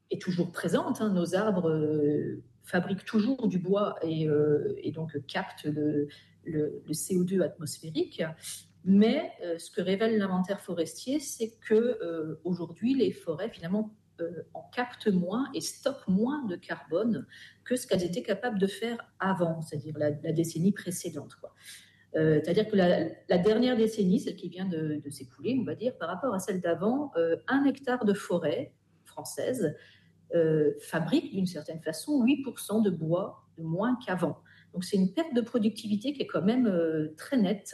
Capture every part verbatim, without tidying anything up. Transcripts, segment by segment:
est toujours présente. Hein. Nos arbres euh, fabriquent toujours du bois et, euh, et donc captent le, le, le C O deux atmosphérique. Mais euh, ce que révèle l'inventaire forestier, c'est que euh, aujourd'hui, les forêts finalement euh, en captent moins et stockent moins de carbone que ce qu'elles étaient capables de faire avant, c'est-à-dire la, la décennie précédente, quoi. Euh, c'est-à-dire que la, la dernière décennie, celle qui vient de, de s'écouler, on va dire, par rapport à celle d'avant, euh, un hectare de forêt française euh, fabrique d'une certaine façon huit pour cent de bois de moins qu'avant. Donc c'est une perte de productivité qui est quand même euh, très nette.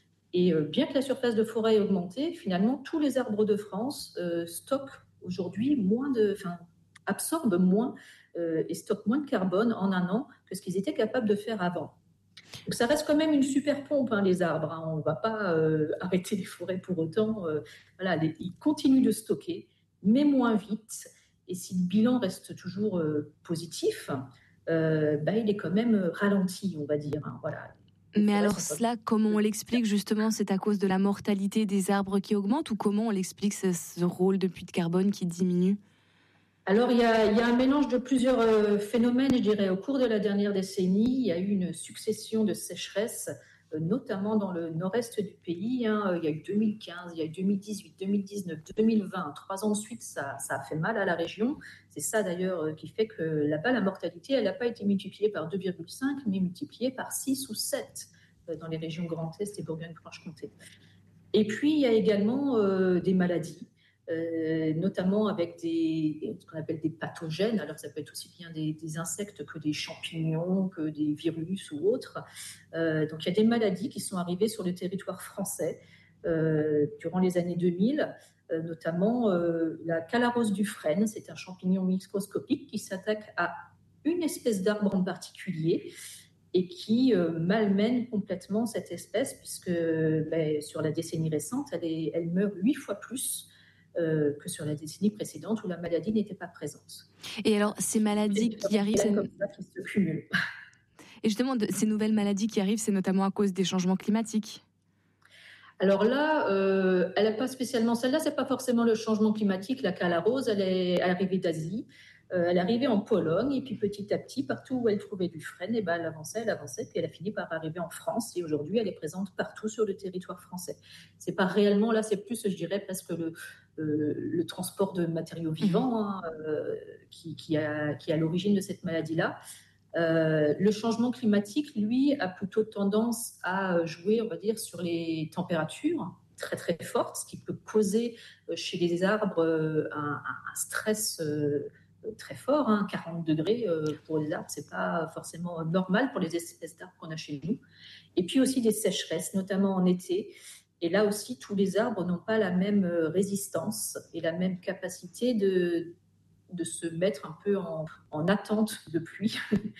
Et euh, bien que la surface de forêt ait augmenté, finalement, tous les arbres de France euh, stockent aujourd'hui moins de, enfin, absorbent moins euh, et stockent moins de carbone en un an que ce qu'ils étaient capables de faire avant. Donc ça reste quand même une super pompe, hein, les arbres. Hein. On ne va pas euh, arrêter les forêts pour autant. Euh, voilà, les, ils continuent de stocker, mais moins vite. Et si le bilan reste toujours euh, positif, euh, bah, il est quand même ralenti, on va dire. Hein. Voilà. Mais alors cela, comment on l'explique justement? C'est à cause de la mortalité des arbres qui augmente ou comment on l'explique ce, ce rôle de puits de carbone qui diminue? Alors, il y, a, il y a un mélange de plusieurs euh, phénomènes, je dirais. Au cours de la dernière décennie, il y a eu une succession de sécheresses, euh, notamment dans le nord-est du pays. Hein. Il y a eu deux mille quinze, il y a eu deux mille dix-huit, deux mille dix-neuf, deux mille vingt. Trois ans de suite, ça, ça a fait mal à la région. C'est ça, d'ailleurs, euh, qui fait que là-bas, la mortalité, elle n'a pas été multipliée par deux virgule cinq, mais multipliée par six ou sept euh, dans les régions Grand Est et Bourgogne-Franche-Comté. Et puis, il y a également euh, des maladies. Euh, notamment avec des, ce qu'on appelle des pathogènes. Alors, ça peut être aussi bien des, des insectes que des champignons, que des virus ou autres. Euh, donc, il y a des maladies qui sont arrivées sur le territoire français euh, durant les années deux mille, euh, notamment euh, la calarose du frêne. C'est un champignon microscopique qui s'attaque à une espèce d'arbre en particulier et qui euh, malmène complètement cette espèce, puisque ben, sur la décennie récente, elle, est, elle meurt huit fois plus Euh, que sur la décennie précédente où la maladie n'était pas présente. Et alors, ces maladies qui arrivent... C'est comme ça qui se cumulent. Et justement, de, ces nouvelles maladies qui arrivent, c'est notamment à cause des changements climatiques. Alors là, euh, elle n'est pas spécialement... Celle-là, ce n'est pas forcément le changement climatique. La calarose, elle est arrivée d'Asie. Euh, elle est arrivée en Pologne et puis petit à petit, partout où elle trouvait du frêne, eh ben, elle avançait, elle avançait, puis elle a fini par arriver en France et aujourd'hui, elle est présente partout sur le territoire français. C'est pas réellement, là, c'est plus, je dirais, presque le, euh, le transport de matériaux vivants hein, euh, qui, qui, a, qui est à l'origine de cette maladie-là. Euh, le changement climatique, lui, a plutôt tendance à jouer, on va dire, sur les températures très très fortes, ce qui peut causer chez les arbres un, un stress euh, très fort, hein, quarante degrés euh, pour les arbres, c'est pas forcément normal pour les espèces d'arbres qu'on a chez nous. Et puis aussi des sécheresses, notamment en été. Et là aussi, tous les arbres n'ont pas la même résistance et la même capacité de, de se mettre un peu en, en attente de pluie.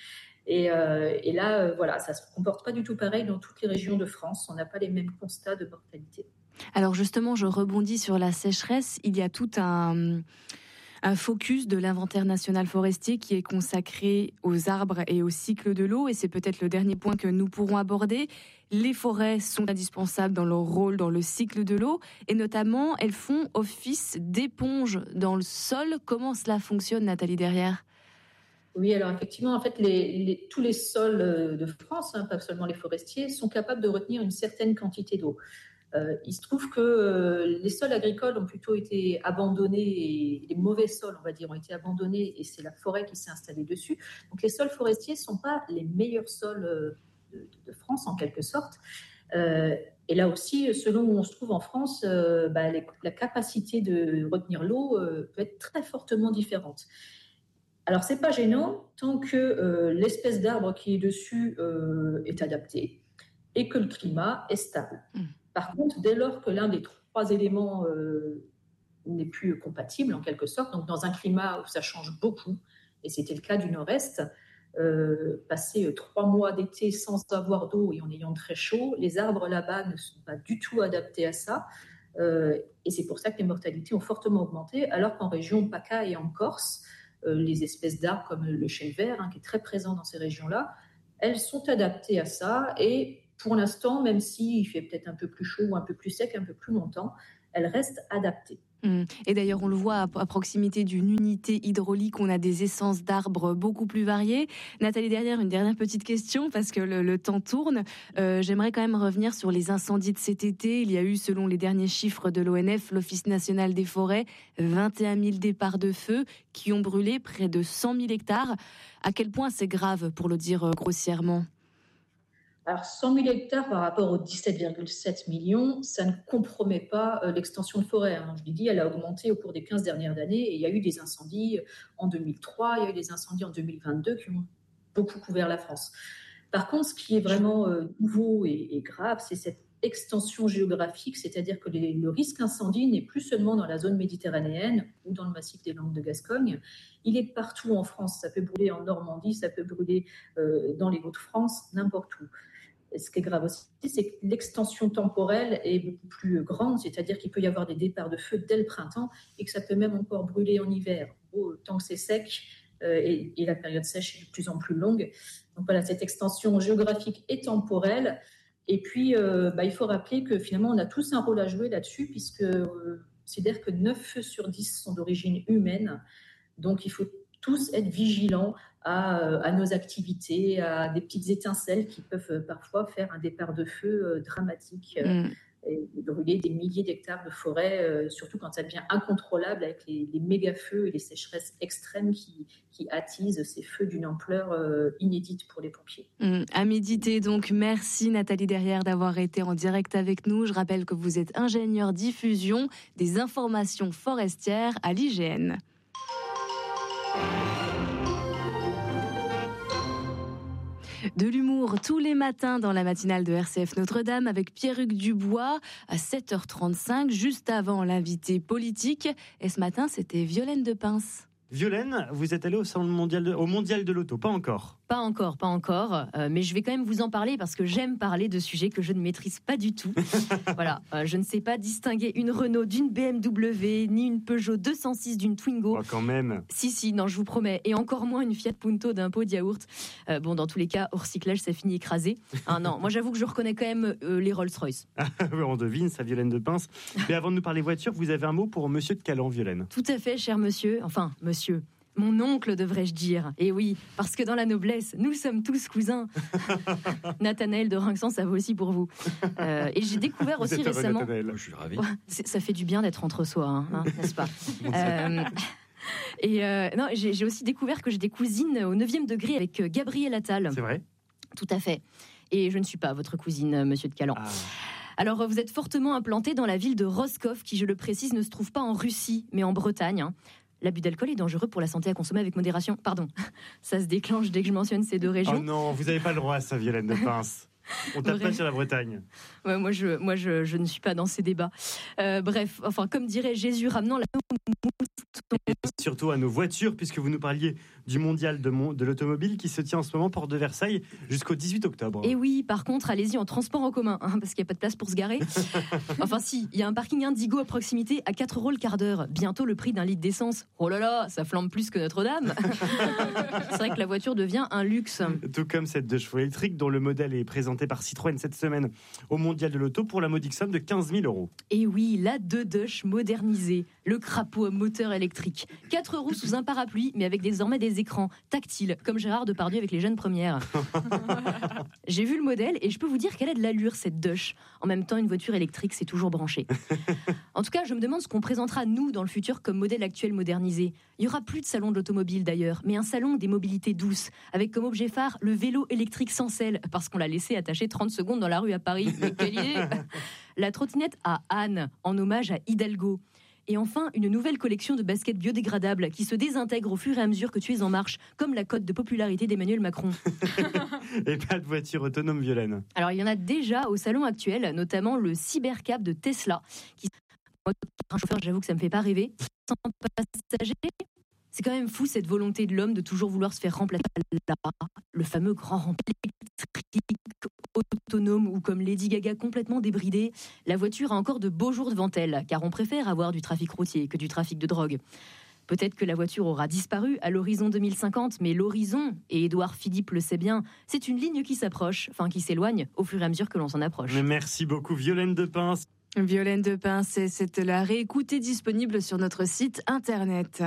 Et, euh, et là, euh, voilà, ça se comporte pas du tout pareil dans toutes les régions de France. On n'a pas les mêmes constats de mortalité. Alors justement, je rebondis sur la sécheresse. Il y a tout un... un focus de l'inventaire national forestier qui est consacré aux arbres et au cycle de l'eau. Et c'est peut-être le dernier point que nous pourrons aborder. Les forêts sont indispensables dans leur rôle dans le cycle de l'eau. Et notamment, elles font office d'éponge dans le sol. Comment cela fonctionne, Nathalie Derrière ? Oui, alors effectivement, en fait, les, les, tous les sols de France, hein, pas seulement les forestiers, sont capables de retenir une certaine quantité d'eau. Euh, il se trouve que euh, les sols agricoles ont plutôt été abandonnés, et les mauvais sols, on va dire, ont été abandonnés, et c'est la forêt qui s'est installée dessus. Donc les sols forestiers ne sont pas les meilleurs sols de, de France, en quelque sorte. Euh, et là aussi, selon où on se trouve en France, euh, bah, les, la capacité de retenir l'eau euh, peut être très fortement différente. Alors, c'est pas gênant tant que euh, l'espèce d'arbre qui est dessus euh, est adaptée et que le climat est stable. Mmh. Par contre, dès lors que l'un des trois éléments euh, n'est plus compatible, en quelque sorte, donc dans un climat où ça change beaucoup, et c'était le cas du Nord-Est, euh, passer trois mois d'été sans avoir d'eau et en ayant très chaud, les arbres là-bas ne sont pas du tout adaptés à ça. Euh, et c'est pour ça que les mortalités ont fortement augmenté, alors qu'en région PACA et en Corse, euh, les espèces d'arbres comme le chêne vert, hein, qui est très présent dans ces régions-là, elles sont adaptées à ça. Et pour l'instant, même s'il fait peut-être un peu plus chaud ou un peu plus sec, un peu plus longtemps, elles restent adaptées. Mmh. Et d'ailleurs, on le voit à proximité d'une unité hydraulique, on a des essences d'arbres beaucoup plus variées. Nathalie Derrière, une dernière petite question, parce que le, le temps tourne. Euh, j'aimerais quand même revenir sur les incendies de cet été. Il y a eu, selon les derniers chiffres de l'O N F, l'Office national des forêts, vingt et un mille départs de feu qui ont brûlé près de cent mille hectares. À quel point c'est grave, pour le dire grossièrement ? Alors, cent mille hectares par rapport aux dix-sept virgule sept millions, ça ne compromet pas euh, l'extension de forêt. Hein. Je l'ai dit, elle a augmenté au cours des quinze dernières années et il y a eu des incendies en deux mille trois, il y a eu des incendies en deux mille vingt-deux qui ont beaucoup couvert la France. Par contre, ce qui est vraiment euh, nouveau et, et grave, c'est cette extension géographique, c'est-à-dire que les, le risque incendie n'est plus seulement dans la zone méditerranéenne ou dans le massif des Landes de Gascogne, il est partout en France. Ça peut brûler en Normandie, ça peut brûler euh, dans les Hauts-de-France, n'importe où. Ce qui est grave aussi, c'est que l'extension temporelle est beaucoup plus grande, c'est-à-dire qu'il peut y avoir des départs de feu dès le printemps et que ça peut même encore brûler en hiver. Bon, tant que c'est sec euh, et, et la période sèche est de plus en plus longue. Donc voilà, cette extension géographique et temporelle. Et puis, euh, bah, il faut rappeler que finalement, on a tous un rôle à jouer là-dessus, puisque euh, c'est-à-dire que neuf feux sur dix sont d'origine humaine. Donc, il faut tous être vigilants à, à nos activités, à des petites étincelles qui peuvent parfois faire un départ de feu dramatique mmh. et brûler des milliers d'hectares de forêt, euh, surtout quand ça devient incontrôlable avec les, les méga-feux et les sécheresses extrêmes qui, qui attisent ces feux d'une ampleur euh, inédite pour les pompiers. Mmh. À méditer donc. Merci Nathalie Derrière d'avoir été en direct avec nous. Je rappelle que vous êtes ingénieure diffusion des informations forestières à l'I G N. De l'humour tous les matins dans la matinale de R C F Notre-Dame avec Pierre-Hugues Dubois à sept heures trente-cinq, juste avant l'invité politique. Et ce matin, c'était Violaine Depince. Violaine, vous êtes allée au salon mondial de, au mondial de l'auto, pas encore. Pas encore, pas encore, euh, mais je vais quand même vous en parler parce que j'aime parler de sujets que je ne maîtrise pas du tout. Voilà, euh, je ne sais pas distinguer une Renault d'une B M W, ni une Peugeot deux cent six d'une Twingo. Oh, quand même. Si, si, non, je vous promets, et encore moins une Fiat Punto d'un pot de yaourt. Euh, bon, dans tous les cas, au recyclage, ça finit écrasé. Ah non, moi j'avoue que je reconnais quand même euh, les Rolls-Royce. On devine, ça, Violaine Depince. Mais avant de nous parler voiture, vous avez un mot pour Monsieur de Calan, Violaine. Tout à fait, cher monsieur, enfin, monsieur. Mon oncle, devrais-je dire. Et oui, parce que dans la noblesse, nous sommes tous cousins. Nathanaël de Rinxan, ça vaut aussi pour vous. Euh, et j'ai découvert vous aussi récemment... Nathanaël. Je suis ravi. Ouais, ça fait du bien d'être entre soi, hein, hein, n'est-ce pas? euh, Et euh, non, j'ai, j'ai aussi découvert que j'ai des cousines au neuvième degré avec Gabriel Attal. C'est vrai? Tout à fait. Et je ne suis pas votre cousine, monsieur de Calan. Ah. Alors, vous êtes fortement implanté dans la ville de Roscoff, qui, je le précise, ne se trouve pas en Russie, mais en Bretagne. Hein. L'abus d'alcool est dangereux pour la santé, à consommer avec modération. Pardon, ça se déclenche dès que je mentionne ces deux régions. Oh non, vous n'avez pas le droit à ça, Violaine Depince. On tape pas sur la Bretagne. Ouais, moi, je, moi je, je ne suis pas dans ces débats. Euh, bref, enfin, comme dirait Jésus, ramenant la... Et surtout à nos voitures, puisque vous nous parliez du mondial de, mon, de l'automobile qui se tient en ce moment porte de Versailles jusqu'au dix-huit octobre. Et oui, par contre, allez-y en transport en commun, hein, parce qu'il n'y a pas de place pour se garer. Enfin si, il y a un parking Indigo à proximité à quatre euros le quart d'heure. Bientôt le prix d'un litre d'essence. Oh là là, ça flambe plus que Notre-Dame. C'est vrai que la voiture devient un luxe. Tout comme cette deux chevaux électrique dont le modèle est présenté par Citroën cette semaine au mondial de l'auto pour la modique somme de quinze mille euros. Et oui, la deux Dush modernisée, le crapaud à moteur électrique. quatre roues sous un parapluie, mais avec désormais des écrans tactiles, comme Gérard Depardieu avec les jeunes premières. J'ai vu le modèle et je peux vous dire qu'elle a de l'allure, cette Dush. En même temps, une voiture électrique, c'est toujours branché. En tout cas, je me demande ce qu'on présentera, nous, dans le futur, comme modèle actuel modernisé. Il n'y aura plus de salon de l'automobile, d'ailleurs, mais un salon des mobilités douces, avec comme objet phare le vélo électrique sans selle, parce qu'on l'a laissé attaché trente secondes dans la rue à Paris. Mais quelle idée! La trottinette à Anne, en hommage à Hidalgo. Et enfin, une nouvelle collection de baskets biodégradables qui se désintègrent au fur et à mesure que tu es en marche, comme la cote de popularité d'Emmanuel Macron. Et pas de voiture autonome, Violaine. Alors, il y en a déjà au salon actuel, notamment le Cybercab de Tesla. Qui... Un chauffeur, j'avoue que ça me fait pas rêver. Sans passager. C'est quand même fou, cette volonté de l'homme de toujours vouloir se faire remplacer là, le fameux grand rempli électrique, autonome ou comme Lady Gaga complètement débridée. La voiture a encore de beaux jours devant elle, car on préfère avoir du trafic routier que du trafic de drogue. Peut-être que la voiture aura disparu à l'horizon deux mille cinquante, mais l'horizon, et Édouard Philippe le sait bien, c'est une ligne qui s'approche, enfin qui s'éloigne au fur et à mesure que l'on s'en approche. Mais merci beaucoup, Violaine Depince. Violaine de Pincé, c'est la réécoute est disponible sur notre site internet.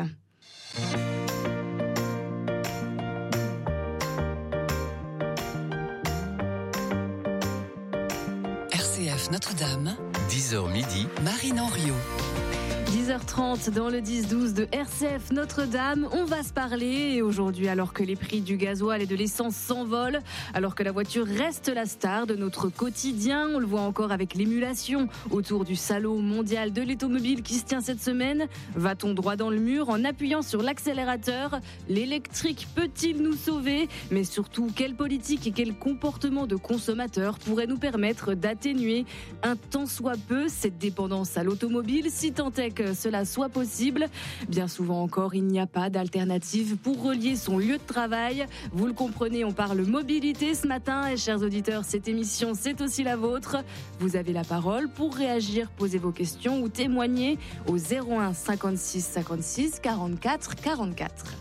R C F Notre-Dame, dix heures midi, Marine Henriot. dix heures trente dans le dix douze de R C F Notre-Dame. On va se parler. Et aujourd'hui, alors que les prix du gasoil et de l'essence s'envolent, alors que la voiture reste la star de notre quotidien, on le voit encore avec l'émulation autour du salon mondial de l'automobile qui se tient cette semaine. Va-t-on droit dans le mur en appuyant sur l'accélérateur? L'électrique peut-il nous sauver? Mais surtout, quelle politique et quel comportement de consommateur pourrait nous permettre d'atténuer un tant soit peu cette dépendance à l'automobile, si tant est que cela soit possible? Bien souvent encore, il n'y a pas d'alternative pour relier son lieu de travail. Vous le comprenez, on parle mobilité ce matin. Et chers auditeurs, cette émission, c'est aussi la vôtre. Vous avez la parole pour réagir, poser vos questions ou témoigner au zéro un cinquante-six cinquante-six quarante-quatre quarante-quatre.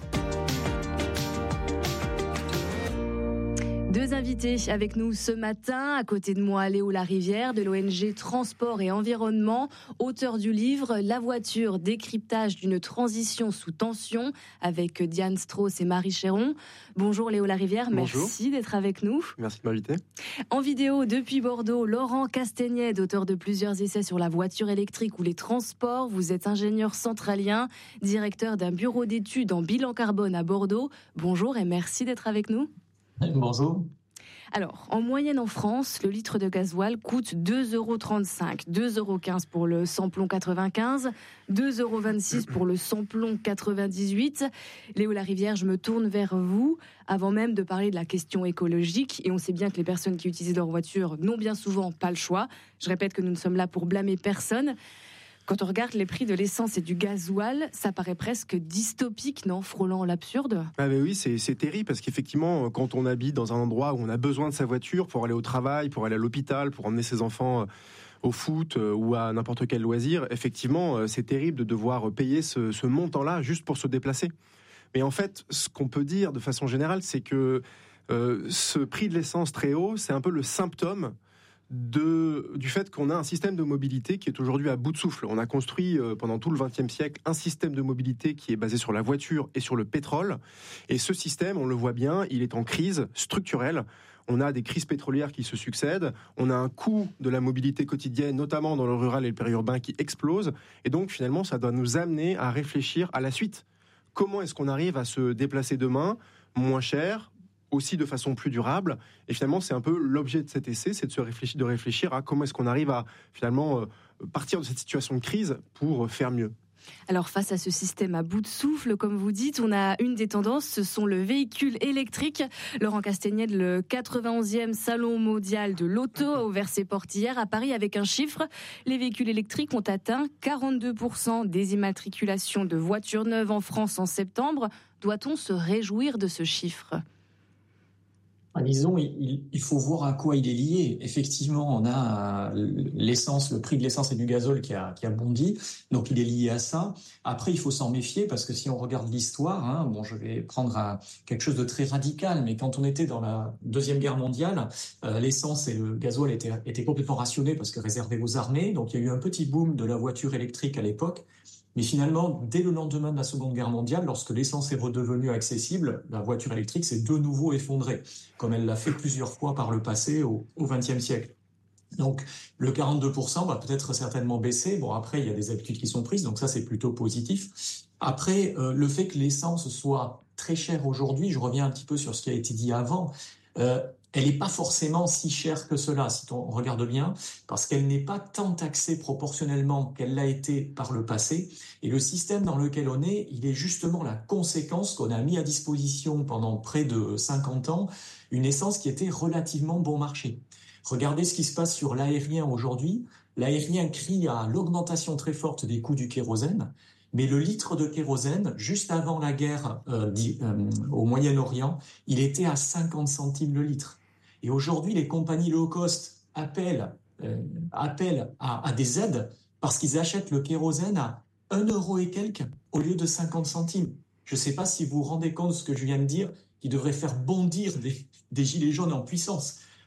Deux invités avec nous ce matin. À côté de moi, Léo Larivière de l'O N G Transport et Environnement, auteur du livre La voiture, décryptage d'une transition sous tension avec Diane Strauss et Marie Chéron. Bonjour Léo Larivière, Bonjour. Merci d'être avec nous. Merci de m'inviter. En vidéo depuis Bordeaux, Laurent Castagnède, auteur de plusieurs essais sur la voiture électrique ou les transports. Vous êtes ingénieur centralien, directeur d'un bureau d'études en bilan carbone à Bordeaux. Bonjour et merci d'être avec nous. Bonjour. Alors, en moyenne en France, le litre de gasoil coûte deux euros trente-cinq, deux euros quinze pour le sans-plomb quatre-vingt-quinze, deux euros vingt-six pour le sans-plomb quatre-vingt-dix-huit. Léo Larivière, je me tourne vers vous avant même de parler de la question écologique. Et on sait bien que les personnes qui utilisent leur voiture n'ont bien souvent pas le choix. Je répète que nous ne sommes là pour blâmer personne. Quand on regarde les prix de l'essence et du gasoil, ça paraît presque dystopique, non, frôlant l'absurde? Ah ben oui, c'est, c'est terrible parce qu'effectivement, quand on habite dans un endroit où on a besoin de sa voiture pour aller au travail, pour aller à l'hôpital, pour emmener ses enfants au foot ou à n'importe quel loisir, effectivement, c'est terrible de devoir payer ce, ce montant-là juste pour se déplacer. Mais en fait, ce qu'on peut dire de façon générale, c'est que euh, ce prix de l'essence très haut, c'est un peu le symptôme De, du fait qu'on a un système de mobilité qui est aujourd'hui à bout de souffle. On a construit euh, pendant tout le vingtième siècle un système de mobilité qui est basé sur la voiture et sur le pétrole. Et ce système, on le voit bien, il est en crise structurelle. On a des crises pétrolières qui se succèdent. On a un coût de la mobilité quotidienne, notamment dans le rural et le périurbain, qui explose. Et donc, finalement, ça doit nous amener à réfléchir à la suite. Comment est-ce qu'on arrive à se déplacer demain moins cher, aussi de façon plus durable? Et finalement, c'est un peu l'objet de cet essai, c'est de se réfléchir, de réfléchir à comment est-ce qu'on arrive à finalement euh, partir de cette situation de crise pour faire mieux. Alors face à ce système à bout de souffle, comme vous dites, on a une des tendances, ce sont le véhicule électrique. Laurent Castagnède, le quatre-vingt-onzième Salon mondial de l'auto a ouvert ses portes hier à Paris avec un chiffre. Les véhicules électriques ont atteint quarante-deux pour cent des immatriculations de voitures neuves en France en septembre. Doit-on se réjouir de ce chiffre ? Disons, il, il faut voir à quoi il est lié. Effectivement, on a l'essence, le prix de l'essence et du gazole qui a, qui a bondi, donc il est lié à ça. Après, il faut s'en méfier parce que si on regarde l'histoire, hein, bon, je vais prendre un, quelque chose de très radical, mais quand on était dans la Deuxième Guerre mondiale, euh, l'essence et le gazole étaient, étaient complètement rationnés parce que réservés aux armées. Donc il y a eu un petit boom de la voiture électrique à l'époque. Mais finalement, dès le lendemain de la Seconde Guerre mondiale, lorsque l'essence est redevenue accessible, la voiture électrique s'est de nouveau effondrée, comme elle l'a fait plusieurs fois par le passé au vingtième siècle. Donc, le quarante-deux pour cent va peut-être certainement baisser. Bon, après, il y a des habitudes qui sont prises, donc ça, c'est plutôt positif. Après, euh, le fait que l'essence soit très chère aujourd'hui, je reviens un petit peu sur ce qui a été dit avant, euh, elle n'est pas forcément si chère que cela, si on regarde bien, parce qu'elle n'est pas tant taxée proportionnellement qu'elle l'a été par le passé. Et le système dans lequel on est, il est justement la conséquence qu'on a mis à disposition pendant près de cinquante ans, une essence qui était relativement bon marché. Regardez ce qui se passe sur l'aérien aujourd'hui. L'aérien crie à l'augmentation très forte des coûts du kérosène. Mais le litre de kérosène, juste avant la guerre euh, dit, euh, au Moyen-Orient, il était à cinquante centimes le litre. Et aujourd'hui, les compagnies low cost appellent, euh, appellent à, à des aides parce qu'ils achètent le kérosène à un euro et quelques au lieu de cinquante centimes. Je ne sais pas si vous vous rendez compte de ce que je viens de dire, qui devrait faire bondir des, des gilets jaunes en puissance.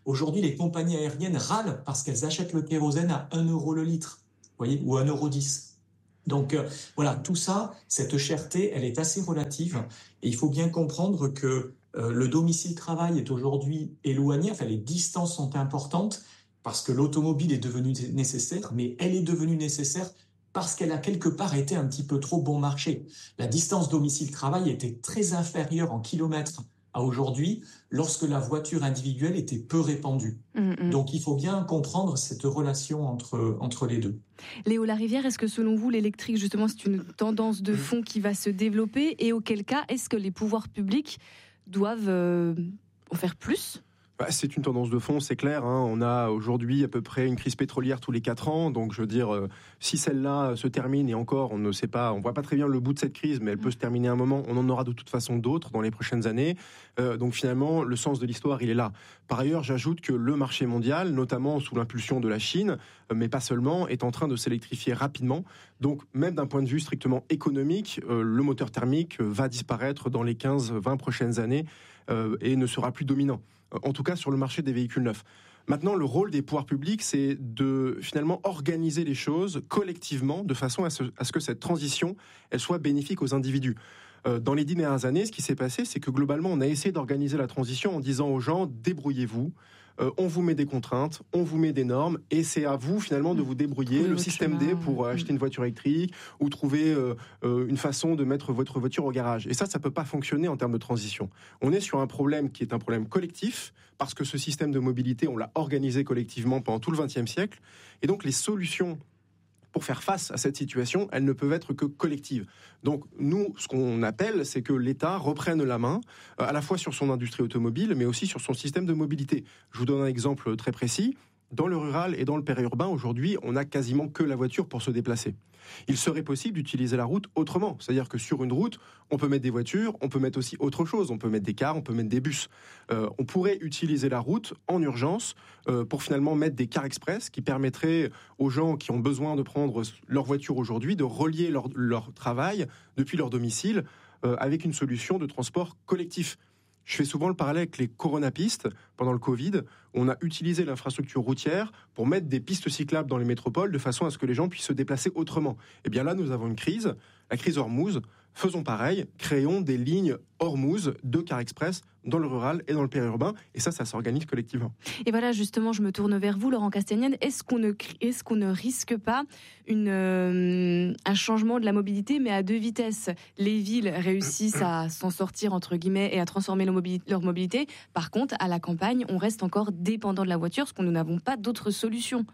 Aujourd'hui, les compagnies aériennes râlent parce qu'elles achètent le kérosène à un euro le litre, vous voyez, ou un euro dix. Donc euh, voilà, tout ça, cette cherté, elle est assez relative. Et il faut bien comprendre que euh, le domicile-travail est aujourd'hui éloigné, enfin les distances sont importantes parce que l'automobile est devenue nécessaire, mais elle est devenue nécessaire parce qu'elle a quelque part été un petit peu trop bon marché. La distance domicile-travail était très inférieure en kilomètres à aujourd'hui lorsque la voiture individuelle était peu répandue. Mmh. Donc il faut bien comprendre cette relation entre, entre les deux. Léo Larivière, est-ce que selon vous l'électrique justement c'est une tendance de fond qui va se développer et auquel cas est-ce que les pouvoirs publics doivent euh, en faire plus ? Bah, c'est une tendance de fond, c'est clair. Hein. On a aujourd'hui à peu près une crise pétrolière tous les quatre ans. Donc, je veux dire, euh, si celle-là se termine, et encore, on ne sait pas, on voit pas très bien le bout de cette crise, mais elle peut se terminer à un moment. On en aura de toute façon d'autres dans les prochaines années. Euh, donc, finalement, le sens de l'histoire, il est là. Par ailleurs, j'ajoute que le marché mondial, notamment sous l'impulsion de la Chine, euh, mais pas seulement, est en train de s'électrifier rapidement. Donc, même d'un point de vue strictement économique, euh, le moteur thermique va disparaître dans les quinze vingt prochaines années euh, et ne sera plus dominant. En tout cas sur le marché des véhicules neufs. Maintenant, le rôle des pouvoirs publics, c'est de finalement organiser les choses collectivement de façon à ce, à ce que cette transition, elle soit bénéfique aux individus. Euh, dans les dix dernières années, ce qui s'est passé, c'est que globalement, on a essayé d'organiser la transition en disant aux gens, débrouillez-vous, euh, on vous met des contraintes, on vous met des normes, et c'est à vous finalement de vous débrouiller. Oui, le système chemin, D pour euh, acheter une voiture électrique ou trouver euh, euh, une façon de mettre votre voiture au garage. Et ça, ça peut pas fonctionner en termes de transition. On est sur un problème qui est un problème collectif, parce que ce système de mobilité, on l'a organisé collectivement pendant tout le vingtième siècle, et donc les solutions pour faire face à cette situation, elles ne peuvent être que collectives. Donc nous, ce qu'on appelle, c'est que l'État reprenne la main, à la fois sur son industrie automobile, mais aussi sur son système de mobilité. Je vous donne un exemple très précis. Dans le rural et dans le périurbain, aujourd'hui, on n'a quasiment que la voiture pour se déplacer. Il serait possible d'utiliser la route autrement. C'est-à-dire que sur une route, on peut mettre des voitures, on peut mettre aussi autre chose. On peut mettre des cars, on peut mettre des bus. Euh, on pourrait utiliser la route en urgence euh, pour finalement mettre des cars express qui permettraient aux gens qui ont besoin de prendre leur voiture aujourd'hui de relier leur, leur travail depuis leur domicile euh, avec une solution de transport collectif. Je fais souvent le parallèle avec les coronapistes. Pendant le Covid, on a utilisé l'infrastructure routière pour mettre des pistes cyclables dans les métropoles de façon à ce que les gens puissent se déplacer autrement. Et bien là, nous avons une crise, la crise Ormuz. Faisons pareil, créons des lignes Ormuz de car express dans le rural et dans le périurbain. Et ça, ça s'organise collectivement. Et voilà, justement, je me tourne vers vous, Laurent Castagnène. Est-ce qu'on ne, est-ce qu'on ne risque pas une, euh, un changement de la mobilité, mais à deux vitesses ? Les villes réussissent à s'en sortir, entre guillemets, et à transformer leur mobilité, leur mobilité. Par contre, à la campagne, on reste encore dépendant de la voiture, parce que nous n'avons pas d'autres solutions.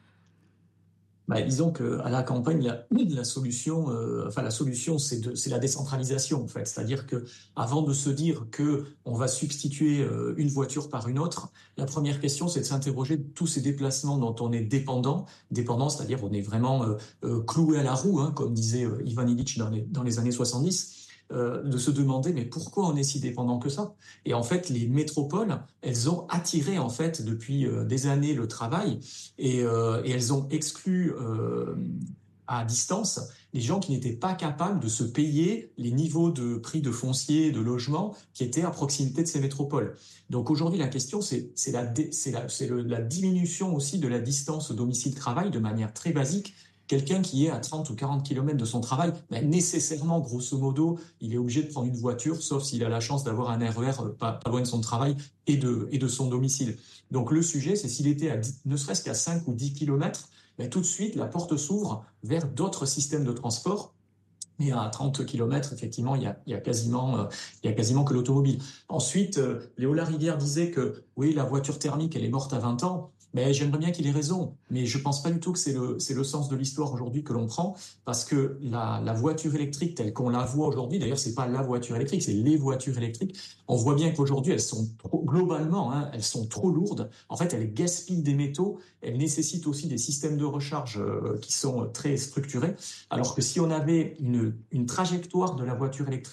Bah, disons qu'à la campagne, la, la solution, euh, enfin la solution, c'est, de, c'est la décentralisation en fait. C'est-à-dire que avant de se dire que on va substituer euh, une voiture par une autre, la première question, c'est de s'interroger de tous ces déplacements dont on est dépendant, dépendant, c'est-à-dire on est vraiment euh, euh, cloué à la roue, hein, comme disait euh, Ivan Illich dans les, dans les années soixante-dix. Euh, de se demander mais pourquoi on est si dépendant que ça ? Et en fait, les métropoles, elles ont attiré en fait depuis euh, des années le travail et, euh, et elles ont exclu euh, à distance les gens qui n'étaient pas capables de se payer les niveaux de prix de foncier, de logement qui étaient à proximité de ces métropoles. Donc aujourd'hui, la question, c'est, c'est, la, c'est, la, c'est le, la diminution aussi de la distance domicile-travail de manière très basique. Quelqu'un qui est à trente ou quarante kilomètres de son travail, ben nécessairement, grosso modo, il est obligé de prendre une voiture, sauf s'il a la chance d'avoir un R E R pas, pas loin de son travail et de, et de son domicile. Donc le sujet, c'est s'il était à dix, ne serait-ce qu'à cinq ou dix kilomètres, ben tout de suite, la porte s'ouvre vers d'autres systèmes de transport. Mais à trente kilomètres, effectivement, il y a, il y a quasiment, euh, il y a quasiment que l'automobile. Ensuite, euh, Léo Larivière disait que oui, la voiture thermique, elle est morte à vingt ans. Mais j'aimerais bien qu'il ait raison, mais je pense pas du tout que c'est le, c'est le sens de l'histoire aujourd'hui que l'on prend, parce que la, la voiture électrique telle qu'on la voit aujourd'hui, d'ailleurs c'est pas la voiture électrique, c'est les voitures électriques, on voit bien qu'aujourd'hui elles sont trop, globalement, hein, elles sont trop lourdes, en fait elles gaspillent des métaux, elles nécessitent aussi des systèmes de recharge euh, qui sont très structurés, alors que si on avait une, une trajectoire de la voiture électrique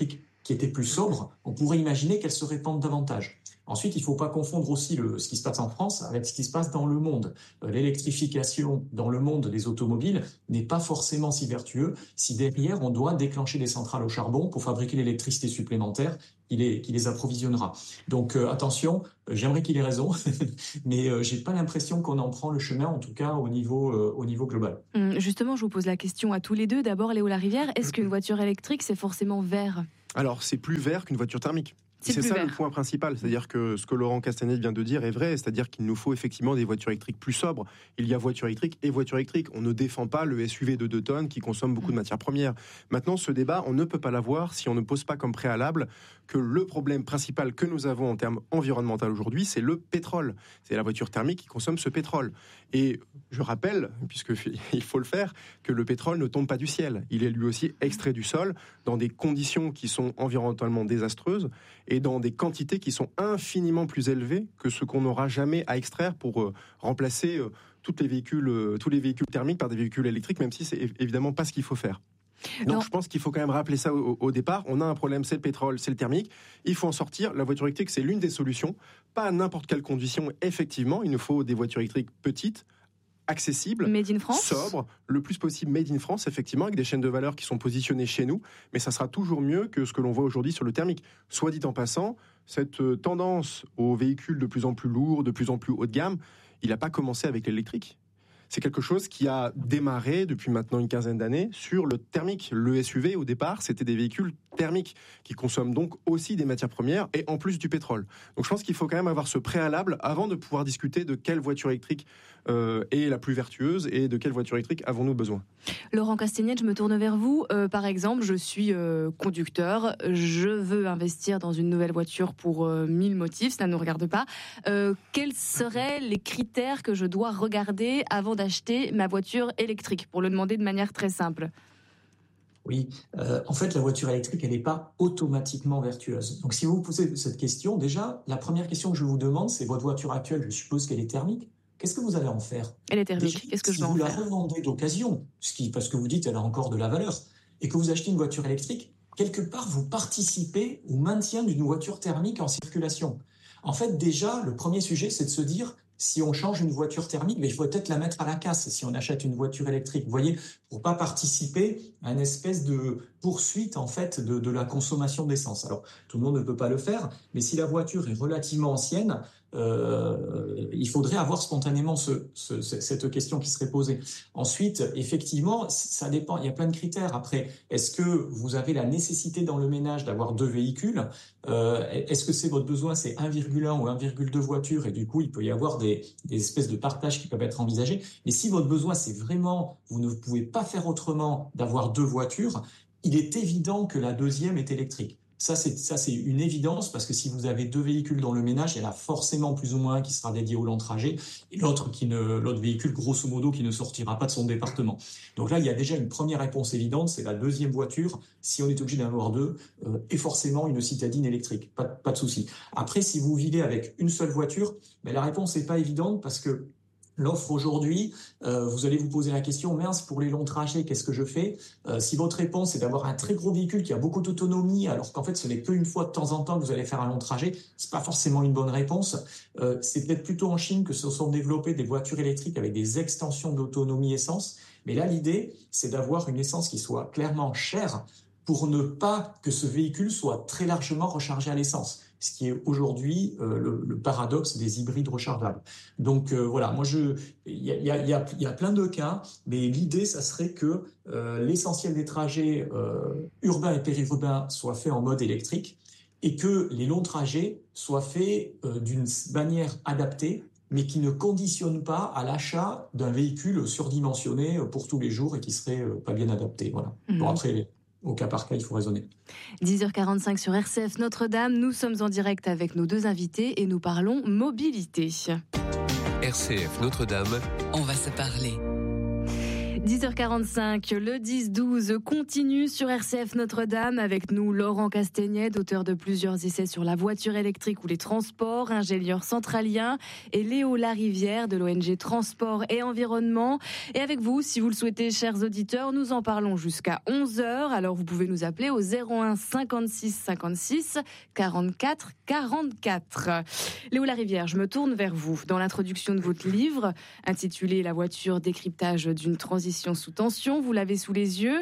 qui étaient plus sobres, on pourrait imaginer qu'elles se répandent davantage. Ensuite, il ne faut pas confondre aussi le, ce qui se passe en France avec ce qui se passe dans le monde. Euh, l'électrification dans le monde des automobiles n'est pas forcément si vertueux si derrière on doit déclencher des centrales au charbon pour fabriquer l'électricité supplémentaire qui les, qui les approvisionnera. Donc euh, attention, euh, j'aimerais qu'il ait raison, mais euh, j'ai pas l'impression qu'on en prend le chemin, en tout cas au niveau, euh, au niveau global. Justement, je vous pose la question à tous les deux. D'abord, Léo Larivière, est-ce qu'une voiture électrique, c'est forcément vert ? Alors, c'est plus vert qu'une voiture thermique. C'est, c'est ça vert. Le point principal, c'est-à-dire que ce que Laurent Castanet vient de dire est vrai, c'est-à-dire qu'il nous faut effectivement des voitures électriques plus sobres. Il y a voiture électrique et voiture électrique. On ne défend pas le S U V de deux tonnes qui consomme beaucoup de matières premières. Maintenant, ce débat, on ne peut pas l'avoir si on ne pose pas comme préalable que le problème principal que nous avons en termes environnementaux aujourd'hui, c'est le pétrole. C'est la voiture thermique qui consomme ce pétrole. Et je rappelle, puisqu'il faut le faire, que le pétrole ne tombe pas du ciel. Il est lui aussi extrait du sol dans des conditions qui sont environnementalement désastreuses et dans des quantités qui sont infiniment plus élevées que ce qu'on n'aura jamais à extraire pour euh, remplacer euh, toutes les véhicules, euh, tous les véhicules thermiques par des véhicules électriques, même si c'est évidemment pas ce qu'il faut faire. Donc non. Je pense qu'il faut quand même rappeler ça au, au départ. On a un problème, c'est le pétrole, c'est le thermique. Il faut en sortir. La voiture électrique, c'est l'une des solutions. Pas à n'importe quelle condition, effectivement. Il nous faut des voitures électriques petites, accessibles, made in France, sobres, le plus possible made in France, effectivement, avec des chaînes de valeur qui sont positionnées chez nous. Mais ça sera toujours mieux que ce que l'on voit aujourd'hui sur le thermique. Soit dit en passant, cette tendance aux véhicules de plus en plus lourds, de plus en plus haut de gamme, il n'a pas commencé avec l'électrique. C'est quelque chose qui a démarré depuis maintenant une quinzaine d'années sur le thermique. Le S U V, au départ, c'était des véhicules thermiques qui consomment donc aussi des matières premières et en plus du pétrole. Donc je pense qu'il faut quand même avoir ce préalable avant de pouvoir discuter de quelle voiture électrique euh, est la plus vertueuse et de quelle voiture électrique avons-nous besoin. Laurent Castagnette, je me tourne vers vous. Euh, par exemple, je suis euh, conducteur, je veux investir dans une nouvelle voiture pour euh, mille motifs, ça ne nous regarde pas. Euh, quels seraient les critères que je dois regarder avant d'acheter ma voiture électrique, pour le demander de manière très simple? Oui, euh, en fait, la voiture électrique, elle n'est pas automatiquement vertueuse. Donc, si vous vous posez cette question, déjà, la première question que je vous demande, c'est votre voiture actuelle, je suppose qu'elle est thermique. Qu'est-ce que vous allez en faire? Elle est thermique. Déjà, qu'est-ce que je si vais en vous faire? la revendez d'occasion, ce qui, parce que vous dites qu'elle a encore de la valeur, et que vous achetez une voiture électrique, quelque part, vous participez au maintien d'une voiture thermique en circulation. En fait, déjà, le premier sujet, c'est de se dire, si on change une voiture thermique, mais il faut peut-être la mettre à la casse si on achète une voiture électrique. Vous voyez, pour pas participer à une espèce de poursuite en fait de, de la consommation d'essence. Alors, tout le monde ne peut pas le faire, mais si la voiture est relativement ancienne, euh, il faudrait avoir spontanément ce, ce, cette question qui serait posée. Ensuite, effectivement, ça dépend. Il y a plein de critères. Après, est-ce que vous avez la nécessité dans le ménage d'avoir deux véhicules? euh, Est-ce que c'est votre besoin, c'est un virgule un ou un virgule deux voitures, et du coup, il peut y avoir des, des espèces de partages qui peuvent être envisagés. Mais si votre besoin, c'est vraiment, vous ne pouvez pas faire autrement d'avoir deux voitures, il est évident que la deuxième est électrique. Ça, c'est, ça, c'est une évidence, parce que si vous avez deux véhicules dans le ménage, il y en a forcément plus ou moins un qui sera dédié au long trajet et l'autre, qui ne, l'autre véhicule, grosso modo, qui ne sortira pas de son département. Donc là, il y a déjà une première réponse évidente, c'est la deuxième voiture, si on est obligé d'en avoir deux, euh, et forcément une citadine électrique, pas, pas de souci. Après, si vous vivez avec une seule voiture, ben, la réponse n'est pas évidente, parce que l'offre aujourd'hui, euh, vous allez vous poser la question, mince, pour les longs trajets, qu'est-ce que je fais? euh, Si votre réponse est d'avoir un très gros véhicule qui a beaucoup d'autonomie, alors qu'en fait ce n'est qu'une fois de temps en temps que vous allez faire un long trajet, c'est pas forcément une bonne réponse. Euh, c'est peut-être plutôt en Chine que se sont développées des voitures électriques avec des extensions d'autonomie essence. Mais là, l'idée, c'est d'avoir une essence qui soit clairement chère pour ne pas que ce véhicule soit très largement rechargé à l'essence, ce qui est aujourd'hui euh, le, le paradoxe des hybrides rechargeables. Donc euh, voilà, moi je, il y a, y a, y a, y a plein de cas, mais l'idée, ça serait que euh, l'essentiel des trajets euh, urbains et périurbains soient faits en mode électrique, et que les longs trajets soient faits euh, d'une manière adaptée, mais qui ne conditionne pas à l'achat d'un véhicule surdimensionné pour tous les jours et qui serait euh, pas bien adapté. Voilà. Mmh. Bon, après, au cas par cas, il faut raisonner. dix heures quarante-cinq sur R C F Notre-Dame. Nous sommes en direct avec nos deux invités et nous parlons mobilité. R C F Notre-Dame, on va se parler. dix heures quarante-cinq, le dix douze continue sur R C F Notre-Dame. Avec nous, Laurent Castagnède, auteur de plusieurs essais sur la voiture électrique ou les transports, ingénieur centralien, et Léo Larivière de l'O N G Transport et Environnement. Et avec vous, si vous le souhaitez, chers auditeurs, nous en parlons jusqu'à onze heures. Alors vous pouvez nous appeler au zéro un cinquante-six cinquante-six quarante-quatre quarante-quatre. Léo Larivière, je me tourne vers vous. Dans l'introduction de votre livre, intitulé « La voiture, décryptage d'une transition sous tension », vous l'avez sous les yeux.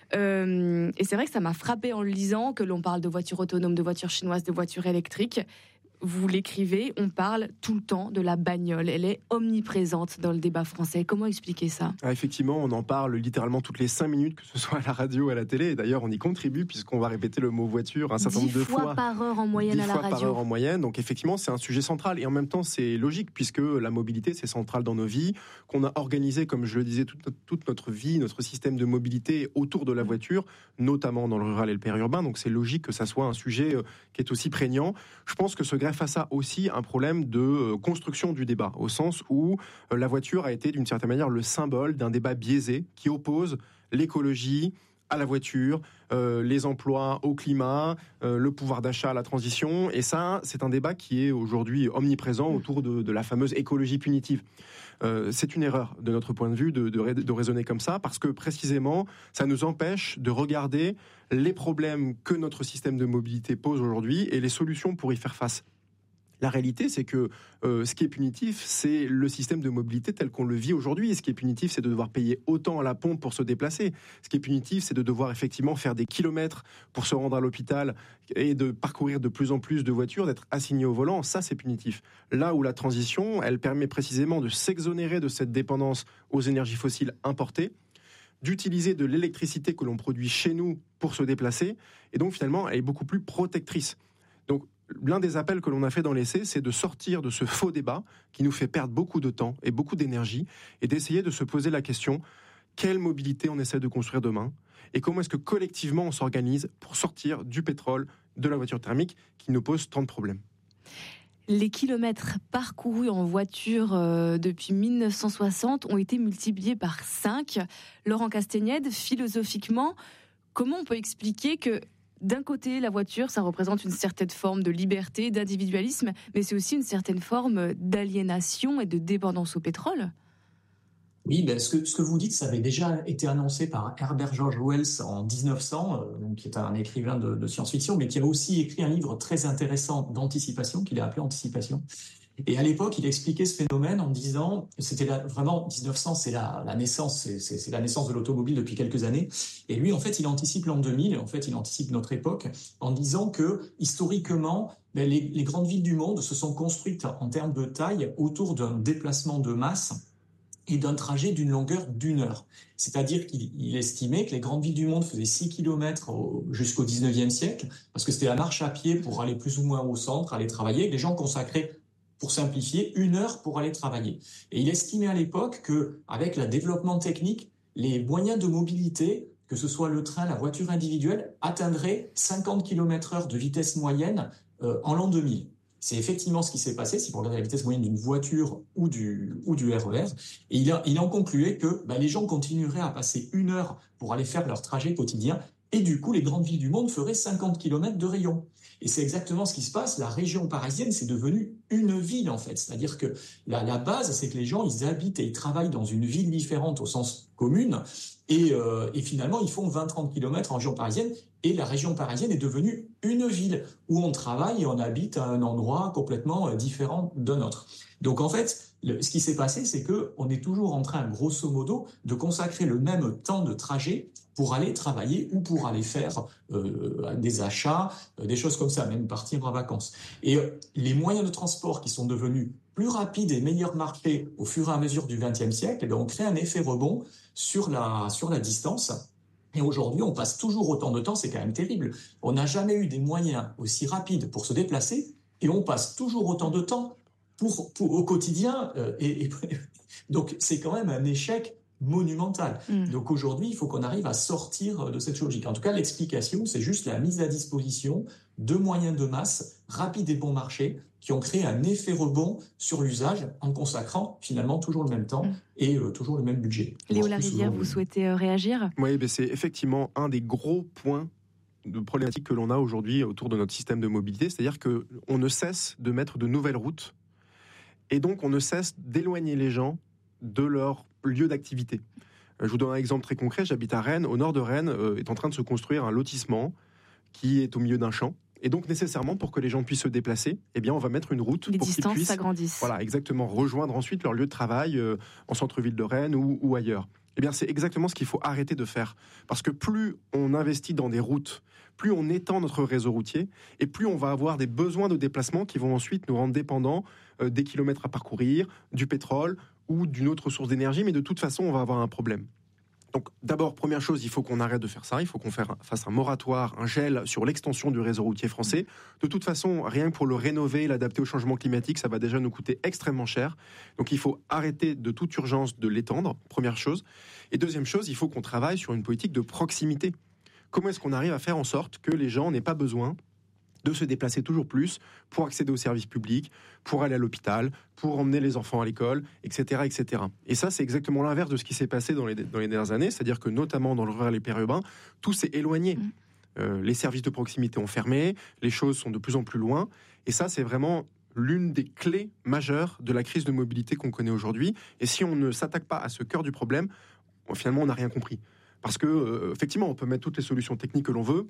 Euh, et c'est vrai que ça m'a frappé en le lisant, que l'on parle de voitures autonomes, de voitures chinoises, de voitures électriques. Vous l'écrivez, on parle tout le temps de la bagnole. Elle est omniprésente dans le débat français. Comment expliquer ça ? Ah, effectivement, on en parle littéralement toutes les cinq minutes, que ce soit à la radio ou à la télé. Et d'ailleurs, on y contribue puisqu'on va répéter le mot voiture un certain nombre de fois. dix fois par heure en moyenne à la radio. dix fois par heure en moyenne. Donc effectivement, c'est un sujet central. Et en même temps, c'est logique puisque la mobilité, c'est central dans nos vies, qu'on a organisé, comme je le disais, toute notre, toute notre vie, notre système de mobilité autour de la voiture, notamment dans le rural et le périurbain. Donc c'est logique que ça soit un sujet qui est aussi prégnant. Je pense que ce greffe à ça aussi un problème de construction du débat, au sens où la voiture a été d'une certaine manière le symbole d'un débat biaisé qui oppose l'écologie à la voiture, euh, les emplois au climat, euh, le pouvoir d'achat à la transition. Et ça, c'est un débat qui est aujourd'hui omniprésent autour de, de la fameuse écologie punitive. Euh, c'est une erreur de notre point de vue de, de, de raisonner comme ça, parce que précisément, ça nous empêche de regarder les problèmes que notre système de mobilité pose aujourd'hui et les solutions pour y faire face. La réalité, c'est que euh, ce qui est punitif, c'est le système de mobilité tel qu'on le vit aujourd'hui. Et ce qui est punitif, c'est de devoir payer autant à la pompe pour se déplacer. Ce qui est punitif, c'est de devoir effectivement faire des kilomètres pour se rendre à l'hôpital et de parcourir de plus en plus de voitures, d'être assigné au volant. Ça, c'est punitif. Là où la transition, elle permet précisément de s'exonérer de cette dépendance aux énergies fossiles importées, d'utiliser de l'électricité que l'on produit chez nous pour se déplacer. Et donc, finalement, elle est beaucoup plus protectrice. Donc, l'un des appels que l'on a fait dans l'essai, c'est de sortir de ce faux débat qui nous fait perdre beaucoup de temps et beaucoup d'énergie et d'essayer de se poser la question, quelle mobilité on essaie de construire demain et comment est-ce que collectivement on s'organise pour sortir du pétrole, de la voiture thermique qui nous pose tant de problèmes. Les kilomètres parcourus en voiture euh, depuis mille neuf cent soixante ont été multipliés par cinq. Laurent Castagnède, philosophiquement, comment on peut expliquer que d'un côté, la voiture, ça représente une certaine forme de liberté, d'individualisme, mais c'est aussi une certaine forme d'aliénation et de dépendance au pétrole. Oui, ben ce, que, ce que vous dites, ça avait déjà été annoncé par Herbert George Wells en dix-neuf cents, euh, donc, qui est un écrivain de, de science-fiction, mais qui a aussi écrit un livre très intéressant d'anticipation, qu'il a appelé Anticipation. Et à l'époque, il expliquait ce phénomène en disant, c'était la, vraiment, dix-neuf cents, c'est la, la naissance, c'est, c'est, c'est la naissance de l'automobile depuis quelques années. Et lui, en fait, il anticipe l'an deux mille, et en fait, il anticipe notre époque, en disant que, historiquement, ben, les, les grandes villes du monde se sont construites en termes de taille autour d'un déplacement de masse et d'un trajet d'une longueur d'une heure. C'est-à-dire qu'il il estimait que les grandes villes du monde faisaient six kilomètres au, jusqu'au dix-neuvième siècle, parce que c'était la marche à pied pour aller plus ou moins au centre, aller travailler, et les gens consacraient, pour simplifier, une heure pour aller travailler. Et il estimait à l'époque qu'avec le développement technique, les moyens de mobilité, que ce soit le train, la voiture individuelle, atteindraient cinquante kilomètres heure de vitesse moyenne euh, en l'an deux mille. C'est effectivement ce qui s'est passé, si vous regardez la vitesse moyenne d'une voiture ou du, ou du R E R. Et il, a, il en concluait que bah, les gens continueraient à passer une heure pour aller faire leur trajet quotidien. Et du coup, les grandes villes du monde feraient cinquante kilomètres de rayon. Et c'est exactement ce qui se passe. La région parisienne, c'est devenu une ville, en fait. C'est-à-dire que la, la base, c'est que les gens, ils habitent et ils travaillent dans une ville différente au sens commune. Et, euh, et finalement, ils font vingt à trente kilomètres en région parisienne. Et la région parisienne est devenue une ville où on travaille et on habite à un endroit complètement différent d'un autre. Donc, en fait, le, ce qui s'est passé, c'est qu'on est toujours en train, grosso modo, de consacrer le même temps de trajet pour aller travailler ou pour aller faire euh, des achats, euh, des choses comme ça, même partir en vacances. Et euh, les moyens de transport qui sont devenus plus rapides et meilleurs marchés au fur et à mesure du vingtième siècle, eh bien, on crée un effet rebond sur la, sur la distance. Et aujourd'hui, on passe toujours autant de temps, c'est quand même terrible. On n'a jamais eu des moyens aussi rapides pour se déplacer et on passe toujours autant de temps pour, pour, au quotidien. Euh, et, et, donc, c'est quand même un échec monumental. Mmh. Donc aujourd'hui, il faut qu'on arrive à sortir de cette logique. En tout cas, l'explication, c'est juste la mise à disposition deux moyens de masse, rapides et bon marché, qui ont créé un effet rebond sur l'usage en consacrant finalement toujours le même temps mmh. et euh, toujours le même budget. Léo Larivière, vous le... souhaitez euh, réagir ? Oui, ben c'est effectivement un des gros points de problématique que l'on a aujourd'hui autour de notre système de mobilité, c'est-à-dire qu'on ne cesse de mettre de nouvelles routes et donc on ne cesse d'éloigner les gens de leur lieu d'activité. Je vous donne un exemple très concret, j'habite à Rennes, au nord de Rennes euh, est en train de se construire un lotissement qui est au milieu d'un champ. Et donc, nécessairement, pour que les gens puissent se déplacer, eh bien, on va mettre une route les pour qu'ils puissent s'agrandissent. Voilà, exactement, rejoindre ensuite leur lieu de travail euh, en centre-ville de Rennes ou, ou ailleurs. Eh bien, c'est exactement ce qu'il faut arrêter de faire. Parce que plus on investit dans des routes, plus on étend notre réseau routier, et plus on va avoir des besoins de déplacement qui vont ensuite nous rendre dépendants euh, des kilomètres à parcourir, du pétrole ou d'une autre source d'énergie, mais de toute façon, on va avoir un problème. Donc d'abord, première chose, il faut qu'on arrête de faire ça, il faut qu'on fasse un moratoire, un gel sur l'extension du réseau routier français. De toute façon, rien que pour le rénover, l'adapter au changement climatique, ça va déjà nous coûter extrêmement cher. Donc il faut arrêter de toute urgence de l'étendre, première chose. Et deuxième chose, il faut qu'on travaille sur une politique de proximité. Comment est-ce qu'on arrive à faire en sorte que les gens n'aient pas besoin de se déplacer toujours plus pour accéder aux services publics, pour aller à l'hôpital, pour emmener les enfants à l'école, et cetera, et cetera. Et ça, c'est exactement l'inverse de ce qui s'est passé dans les, dans les dernières années, c'est-à-dire que notamment dans le rural et périurbain, tout s'est éloigné. Mmh. Euh, les services de proximité ont fermé, les choses sont de plus en plus loin, et ça, c'est vraiment l'une des clés majeures de la crise de mobilité qu'on connaît aujourd'hui. Et si on ne s'attaque pas à ce cœur du problème, finalement, on n'a rien compris. Parce que, euh, effectivement, on peut mettre toutes les solutions techniques que l'on veut.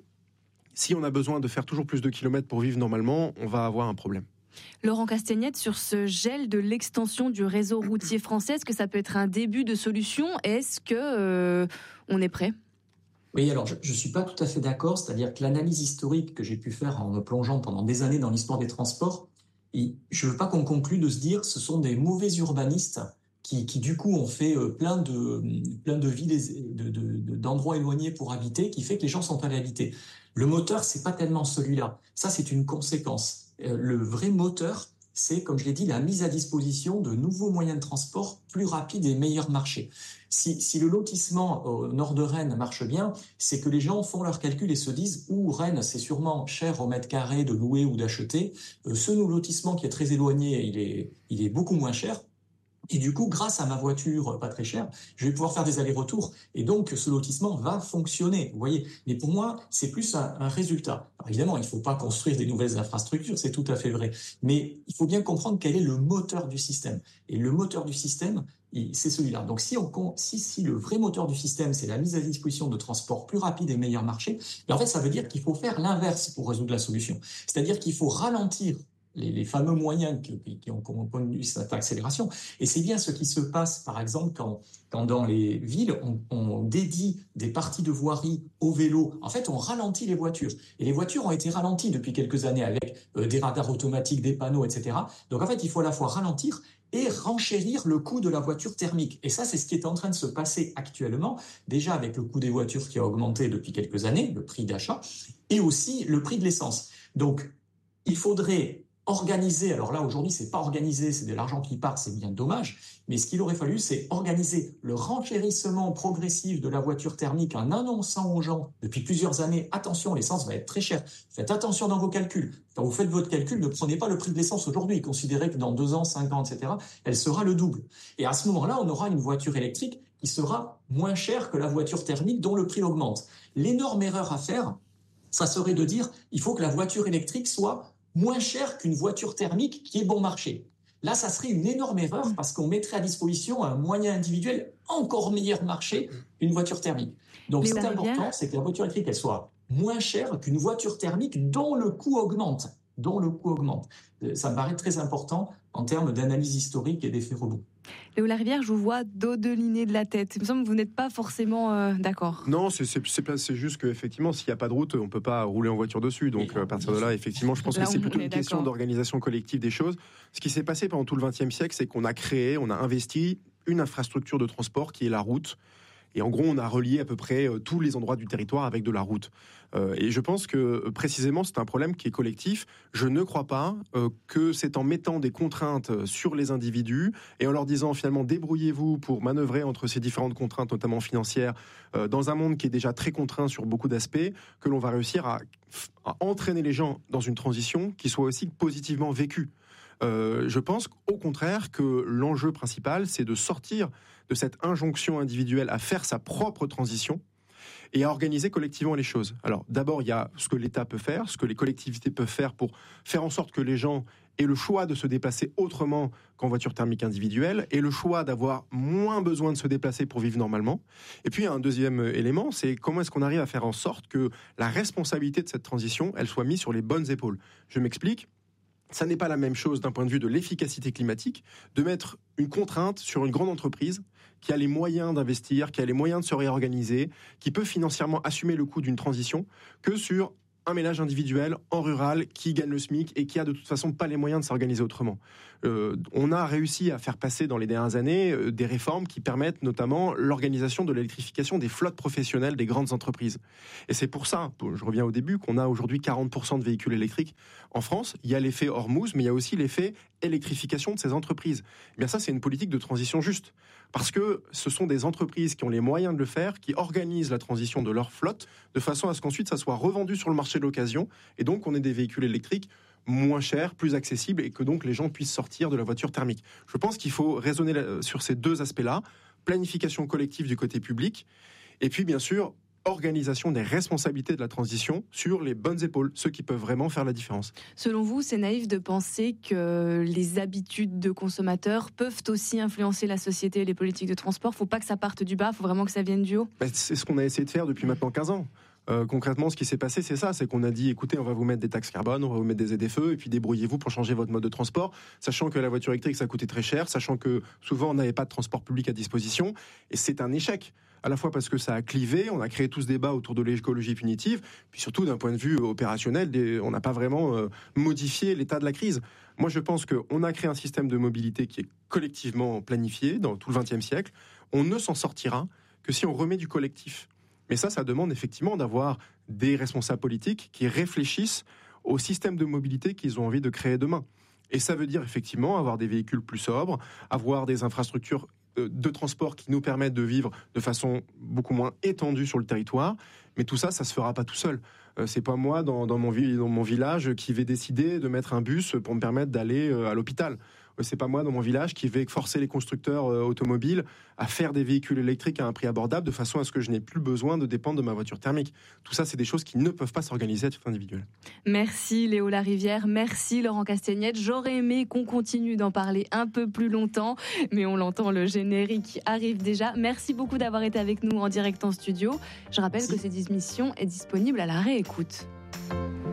Si on a besoin de faire toujours plus de kilomètres pour vivre normalement, on va avoir un problème. Laurent Castagnette, sur ce gel de l'extension du réseau routier français, est-ce que ça peut être un début de solution ? Est-ce que euh, on est prêt ? Oui, alors je ne suis pas tout à fait d'accord, c'est-à-dire que l'analyse historique que j'ai pu faire en me plongeant pendant des années dans l'histoire des transports, et je ne veux pas qu'on conclue de se dire que ce sont des mauvais urbanistes qui, qui du coup ont fait plein de, plein de villes, de, de, de, d'endroits éloignés pour habiter, qui fait que les gens sont allés habiter. Le moteur, c'est pas tellement celui-là. Ça, c'est une conséquence. Le vrai moteur, c'est, comme je l'ai dit, la mise à disposition de nouveaux moyens de transport plus rapides et meilleurs marchés. Si, si le lotissement au nord de Rennes marche bien, c'est que les gens font leurs calculs et se disent « Ouh, Rennes, c'est sûrement cher au mètre carré de louer ou d'acheter. Euh, ce lotissement qui est très éloigné, il est, il est beaucoup moins cher. » Et du coup, grâce à ma voiture pas très chère, je vais pouvoir faire des allers-retours. Et donc, ce lotissement va fonctionner. Vous voyez. Mais pour moi, c'est plus un, un résultat. Alors, évidemment, il ne faut pas construire des nouvelles infrastructures, c'est tout à fait vrai. Mais il faut bien comprendre quel est le moteur du système. Et le moteur du système, c'est celui-là. Donc, si, on, si, si le vrai moteur du système, c'est la mise à disposition de transports plus rapides et meilleurs marchés, en fait, ça veut dire qu'il faut faire l'inverse pour résoudre la solution. C'est-à-dire qu'il faut ralentir Les, les fameux moyens qui, qui ont connu cette accélération. Et c'est bien ce qui se passe, par exemple, quand, quand dans les villes, on, on dédie des parties de voirie au vélo. En fait, on ralentit les voitures. Et les voitures ont été ralenties depuis quelques années avec euh, des radars automatiques, des panneaux, et cetera. Donc, en fait, il faut à la fois ralentir et renchérir le coût de la voiture thermique. Et ça, c'est ce qui est en train de se passer actuellement, déjà avec le coût des voitures qui a augmenté depuis quelques années, le prix d'achat, et aussi le prix de l'essence. Donc, il faudrait organiser, alors là aujourd'hui c'est pas organisé, c'est de l'argent qui part, c'est bien dommage, mais ce qu'il aurait fallu c'est organiser le renchérissement progressif de la voiture thermique en annonçant aux gens depuis plusieurs années, attention, l'essence va être très chère, faites attention dans vos calculs, quand vous faites votre calcul, ne prenez pas le prix de l'essence aujourd'hui, considérez que dans deux ans, cinq ans, et cetera, elle sera le double. Et à ce moment-là, on aura une voiture électrique qui sera moins chère que la voiture thermique dont le prix augmente. L'énorme erreur à faire, ça serait de dire, il faut que la voiture électrique soit moins cher qu'une voiture thermique qui est bon marché. Là, ça serait une énorme erreur parce qu'on mettrait à disposition un moyen individuel encore meilleur marché qu'une voiture thermique. Donc, ce qui est important, c'est que la voiture électrique, elle soit moins chère qu'une voiture thermique dont le coût augmente. Dont le coût augmente. Ça me paraît très important en termes d'analyse historique et d'effet rebond. Léo Larivière, je vous vois dodeliner de la tête. Il me semble que vous n'êtes pas forcément euh, d'accord. Non, c'est, c'est, c'est, c'est juste qu'effectivement, s'il n'y a pas de route, on ne peut pas rouler en voiture dessus. Donc, à partir de là, effectivement, je pense là, que c'est plutôt une question d'accord. d'organisation collective des choses. Ce qui s'est passé pendant tout le vingtième siècle, c'est qu'on a créé, on a investi une infrastructure de transport qui est la route. Et en gros, on a relié à peu près tous les endroits du territoire avec de la route. Euh, et je pense que précisément, c'est un problème qui est collectif. Je ne crois pas euh, que c'est en mettant des contraintes sur les individus et en leur disant finalement débrouillez-vous pour manœuvrer entre ces différentes contraintes, notamment financières, euh, dans un monde qui est déjà très contraint sur beaucoup d'aspects, que l'on va réussir à, à entraîner les gens dans une transition qui soit aussi positivement vécue. Euh, je pense au contraire que l'enjeu principal, c'est de sortir de cette injonction individuelle à faire sa propre transition et à organiser collectivement les choses. Alors d'abord, il y a ce que l'État peut faire, ce que les collectivités peuvent faire pour faire en sorte que les gens aient le choix de se déplacer autrement qu'en voiture thermique individuelle et le choix d'avoir moins besoin de se déplacer pour vivre normalement. Et puis, un deuxième élément, c'est comment est-ce qu'on arrive à faire en sorte que la responsabilité de cette transition, elle soit mise sur les bonnes épaules. Je m'explique. Ça n'est pas la même chose d'un point de vue de l'efficacité climatique de mettre une contrainte sur une grande entreprise qui a les moyens d'investir, qui a les moyens de se réorganiser, qui peut financièrement assumer le coût d'une transition, que sur un ménage individuel en rural qui gagne le SMIC et qui a de toute façon pas les moyens de s'organiser autrement. Euh, on a réussi à faire passer dans les dernières années euh, des réformes qui permettent notamment l'organisation de l'électrification des flottes professionnelles des grandes entreprises. Et c'est pour ça, je reviens au début, qu'on a aujourd'hui quarante pour cent de véhicules électriques en France. Il y a l'effet Hormuz, mais il y a aussi l'effet électrification de ces entreprises. Et bien ça, c'est une politique de transition juste. Parce que ce sont des entreprises qui ont les moyens de le faire, qui organisent la transition de leur flotte, de façon à ce qu'ensuite ça soit revendu sur le marché de l'occasion, et donc on ait des véhicules électriques moins chers, plus accessibles, et que donc les gens puissent sortir de la voiture thermique. Je pense qu'il faut raisonner sur ces deux aspects-là, planification collective du côté public, et puis bien sûr, organisation des responsabilités de la transition sur les bonnes épaules, ceux qui peuvent vraiment faire la différence. Selon vous, c'est naïf de penser que les habitudes de consommateurs peuvent aussi influencer la société et les politiques de transport. Il ne faut pas que ça parte du bas, il faut vraiment que ça vienne du haut. Ben, c'est ce qu'on a essayé de faire depuis maintenant quinze ans. Euh, concrètement, ce qui s'est passé, c'est ça, c'est qu'on a dit, écoutez, on va vous mettre des taxes carbone, on va vous mettre des Z F E, et puis débrouillez-vous pour changer votre mode de transport, sachant que la voiture électrique, ça coûtait très cher, sachant que souvent, on n'avait pas de transport public à disposition, et c'est un échec. À la fois parce que ça a clivé, on a créé tout ce débat autour de l'écologie punitive, puis surtout d'un point de vue opérationnel, on n'a pas vraiment euh, modifié l'état de la crise. Moi, je pense qu'on a créé un système de mobilité qui est collectivement planifié dans tout le vingtième siècle. On ne s'en sortira que si on remet du collectif. Mais ça, ça demande effectivement d'avoir des responsables politiques qui réfléchissent au système de mobilité qu'ils ont envie de créer demain. Et ça veut dire effectivement avoir des véhicules plus sobres, avoir des infrastructures de transport qui nous permettent de vivre de façon beaucoup moins étendue sur le territoire. Mais tout ça, ça se fera pas tout seul. Euh, c'est pas moi, dans, dans, mon, dans mon village, qui vais décider de mettre un bus pour me permettre d'aller euh, à l'hôpital. Euh, c'est pas moi, dans mon village, qui vais forcer les constructeurs euh, automobiles à faire des véhicules électriques à un prix abordable de façon à ce que je n'ai plus besoin de dépendre de ma voiture thermique. Tout ça, c'est des choses qui ne peuvent pas s'organiser à titre individuel. Merci Léo Larivière, merci Laurent Castagnette. J'aurais aimé qu'on continue d'en parler un peu plus longtemps, mais on l'entend, le générique arrive déjà. Merci beaucoup d'avoir été avec nous en direct en studio. Je rappelle merci. Que cette émission est disponible à la réécoute.